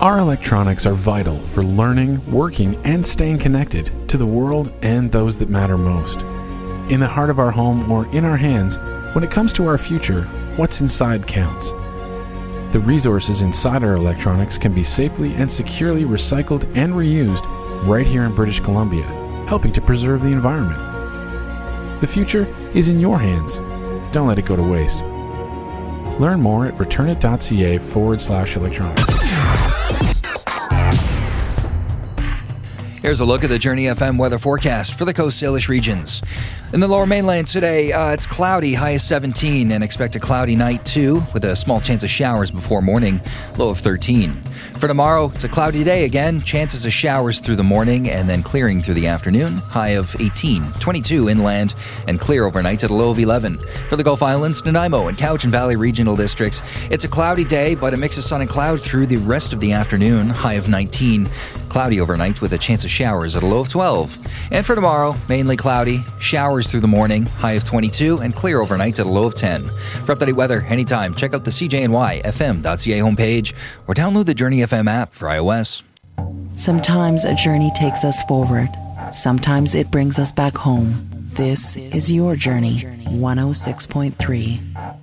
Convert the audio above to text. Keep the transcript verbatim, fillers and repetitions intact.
Our electronics are vital for learning, working, and staying connected to the world and those that matter most. In the heart of our home or in our hands, when it comes to our future, what's inside counts. The resources inside our electronics can be safely and securely recycled and reused right here in British Columbia, helping to preserve the environment. The future is in your hands. Don't let it go to waste. Learn more at returnit.ca forward slash electronics. Here's a look at the Journey F M weather forecast for the Coast Salish regions. In the Lower Mainland today, uh, it's cloudy, high of seventeen, and expect a cloudy night too, with a small chance of showers before morning, low of thirteen. For tomorrow, it's a cloudy day again, chances of showers through the morning and then clearing through the afternoon, high of eighteen, twenty-two inland, and clear overnight at a low of eleven. For the Gulf Islands, Nanaimo, and Cowichan Valley regional districts, it's a cloudy day, but a mix of sun and cloud through the rest of the afternoon, high of nineteen. Cloudy overnight with a chance of showers at a low of twelve. And for tomorrow, mainly cloudy, showers through the morning, high of twenty-two, and clear overnight at a low of ten. For up-to-date weather anytime, check out the C J N Y F M dot C A homepage or download the Journey F M app for iOS. Sometimes a journey takes us forward. Sometimes it brings us back home. This is your journey, one oh six point three.